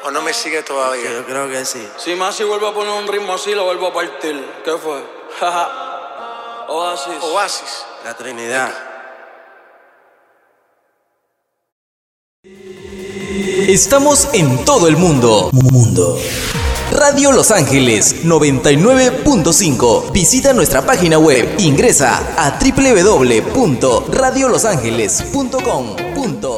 ¿O no me sigue todavía? Yo creo que sí. Si Masi vuelve a poner un ritmo así, lo vuelvo a partir. ¿Qué fue? Oasis. Oasis. La Trinidad. Estamos en todo el mundo. Radio Los Ángeles 99.5. Visita nuestra página web. Ingresa a www.radiolosangeles.com.